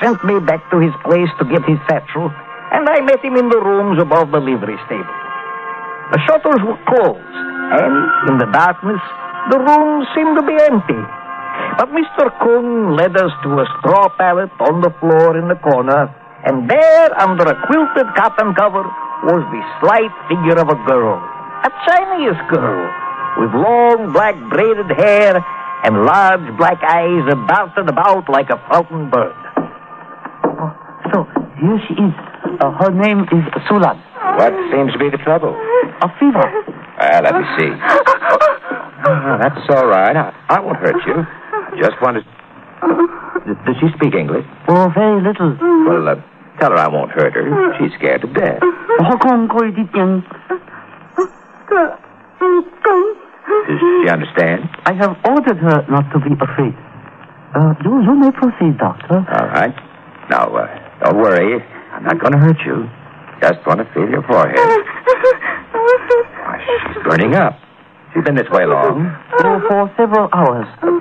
sent me back to his place to get his satchel, and I met him in the rooms above the livery stable. The shutters were closed, and in the darkness, the rooms seemed to be empty. But Mr. Kung led us to a straw pallet on the floor in the corner, and there, under a quilted cotton cover, was the slight figure of a girl. A Chinese girl, with long black braided hair and large black eyes darted about like a fountain bird. So, here she is. Her name is Sulan. What seems to be the trouble? A fever. Let me see. That's all right. I won't hurt you. I just wanted... Does she speak English? Oh, very little. Well, tell her I won't hurt her. She's scared to death. Does she understand? I have ordered her not to be afraid. You may proceed, Doctor. All right. Now, don't worry. I'm not going to hurt you. Just want to feel your forehead. Why, she's burning up. She's been this way long? For several hours.